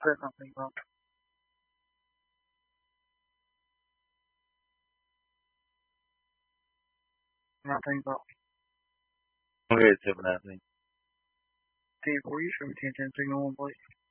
Presently, bro. Nothing, bro. Okay, 7 nothing. Steve, were you sure attention to your own voice?